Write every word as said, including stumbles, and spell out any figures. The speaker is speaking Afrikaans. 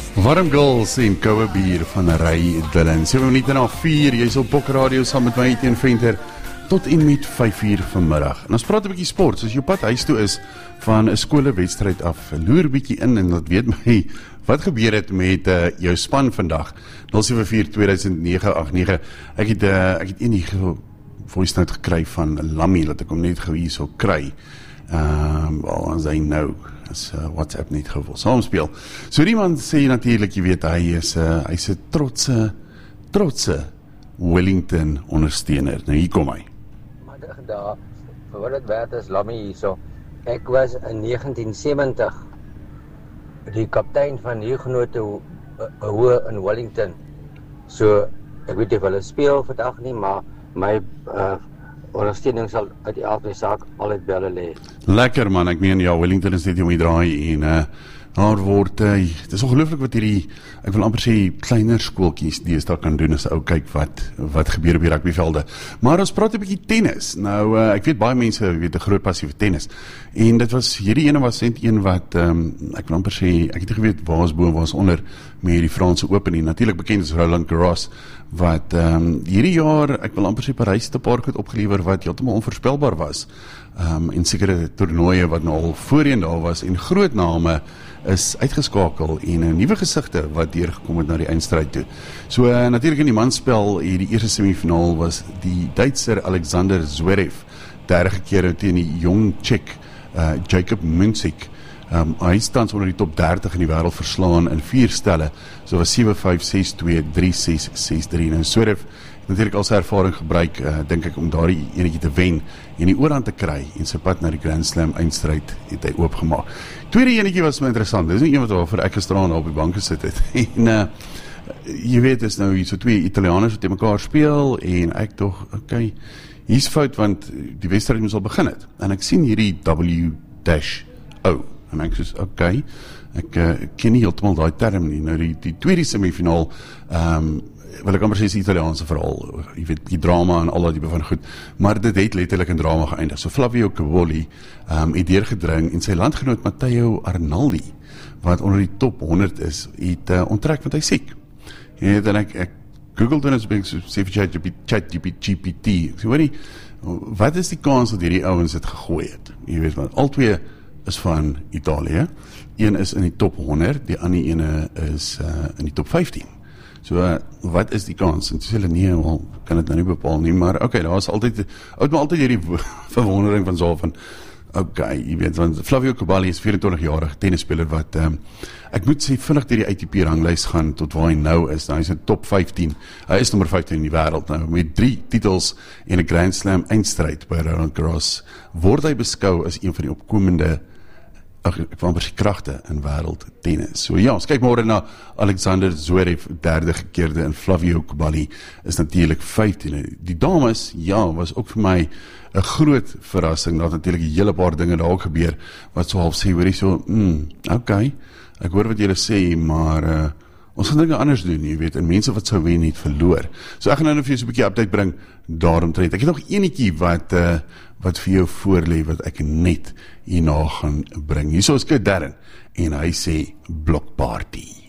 Warm Girls en koue bier van Ray Dillon. sewe minute na vier, jy is op Bok Radio saam met my Etienne Venter tot en met vyf uur vanmiddag. En ons praat 'n bietjie sport, as jy op pad huis toe is van 'n skolewedstryd af, loer 'n bietjie in en dat weet my wat gebeur het met uh, jou span vandag. nul sewe vier twee nege agt nege. Ek het uh, ek het enige voice note gekry van Lammy dat ek hom net gou hier sou kry. Ehm, um, well, as hy nou as uh, WhatsApp niet gevoel saamspeel. So die man sê natuurlik, jy weet, hy is uh, hy is 'n trotse trotse Wellington ondersteuner. Nou hier kom hy. Maar daar, vir wat het werd is Lammy hierso. Ek was in negentien sewentig die kaptein van Huguenote Hoë in Wellington. So ek weet nie of hulle speel vandag nie, maar my uh, ondersteuning sal uit die aard van die saak altyd by hulle lê. Lekker man, ek meen ja, Wellington is net om die draai en uh, daar word, uh, het is ongelooflik wat hierdie, ek wil amper sê, kleiner skooltjies die is daar kan doen as ou kyk wat, wat gebeur op die rugbyvelde. Maar ons praat 'n bietjie tennis. Nou, uh, ek weet baie mense weet 'n groot passie vir tennis. En dit was, hierdie ene was net een wat, um, ek wil amper sê, ek het nie geweet waar is bo, waar is onder, met die Franse Open en natuurlik bekend as Roland Garros, wat um, hierdie jaar, ek wil amper sê Parys te paar goed opgelewer wat heeltemal onvoorspelbaar was. Um, en sekere toernooie wat nou al voorheen daar was en groot name is uitgeskakel en uh, nuwe gesigte wat deurgekom het na die eindstryd toe. So uh, natuurlik in die mansspel, die eerste semifinaal was die Duitser Alexander Zverev derde keer teen die jong Tsjek uh, Jacob Münzik. Um, hy tans onder die top dertig in die wêreld verslaan in vier stelle, so was sewe vyf ses twee drie ses ses drie. Nou Zverev het natuurlik al sy ervaring gebruik, uh, dink ek, om daardie enetjie te wen en die oorhand te kry en sy pad na die Grand Slam eindstryd het hy oopgemaak. Tweede enetjie was my interessant, dis nie een wat waarvoor ek gisteraan op die bank gesit het. en uh, jy weet, is nou hier so twee Italianers wat te mekaar speel en ek toch, oké, okay, hier's fout want die wedstryd moes al begin het. En ek sien hierdie W-O en ek sê, oké, okay, ek uh, ken nie heeltemal daai term nie. Nou die, die tweede semifinaal, ehm um, wil ek amper sê is die Italiaanse verhaal, jy weet, die drama en al dat die van goed, maar dit het letterlik in drama geëindig. So Flavio Cobolli um, het deurgedring en sy landgenoot Matteo Arnaldi, wat onder die top honderd is, het uh, onttrek want hy siek. En dan ek, ek Google doen, en so sê vir chat G P T, ek sê, hoorie, wat is die kans dat hierdie ouens het gegooi het? Jy weet, want al twee is van Italië, een is in die top honderd, die ander ene is uh, in die top vyftien. So, uh, wat is die kans? En toe sê hulle, nee, wel, kan het nou nie bepaal nie, maar oké, okay, daar was altyd, oud maar altyd hierdie verwondering van so van, oké, okay, jy weet, want Flavio Cobolli is vyf en twintig-jarige tennisspeler wat, um, ek moet sê, vinnig deur die A T P ranglys gaan tot waar hy nou is, nou, hy is in top vyftien, hy is nummer vyftien in die wêreld, nou, met drie titels en 'n Grand Slam eindstryd by Roland Garros, word hy beskou as een van die opkomende Ach, ek wil amper sy kragte in wêreld tennis. So ja, ons kyk môre na Alexander Zverev, derde gekeerde, en Flavio Cobolli is natuurlik vyftien. Die dames, ja, was ook vir my 'n groot verrassing, dat natuurlik 'n hele paar dinge daar ook gebeur, wat so half sê, hoorie so, mm, okay, ek hoor wat julle sê, maar uh, ons gaan dinge anders doen, jy weet, en mense wat sou wen het verloor. So ek gaan nou vir jou so 'n bietjie update bring daaromtrent. Ek het nog enetjie wat uh, wat vir jou voorlê, wat ek net hierna gaan bring. Hierso is Kurt Darren, en hy sê Block Party.